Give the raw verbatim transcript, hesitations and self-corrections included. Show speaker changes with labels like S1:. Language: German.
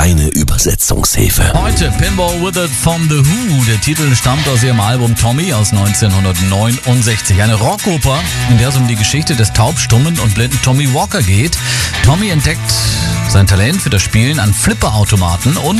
S1: kleine Übersetzungshilfe.
S2: Heute Pinball With It from The Who. Der Titel stammt aus ihrem Album Tommy aus neunzehnhundertneunundsechzig. Eine Rockoper, in der es um die Geschichte des taubstummen und blinden Tommy Walker geht. Tommy entdeckt sein Talent für das Spielen an Flipperautomaten und